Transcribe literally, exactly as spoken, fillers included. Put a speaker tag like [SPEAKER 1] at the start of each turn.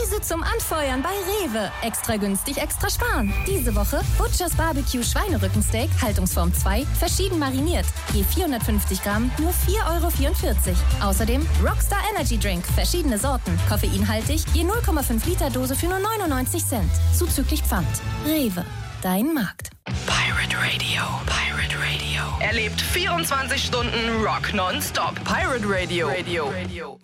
[SPEAKER 1] Gemüse zum Anfeuern bei Rewe. Extra günstig, extra sparen. Diese Woche Butchers Barbecue Schweinerückensteak, Haltungsform zwei, verschieden mariniert. Je vierhundertfünfzig Gramm, nur vier Euro vierundvierzig. Außerdem Rockstar Energy Drink, verschiedene Sorten, koffeinhaltig, je null Komma fünf Liter Dose für nur neunundneunzig Cent. Zuzüglich Pfand. Rewe, dein Markt.
[SPEAKER 2] Pirate Radio, Pirate Radio. Erlebt vierundzwanzig Stunden Rock nonstop. Pirate Radio. Radio. Radio.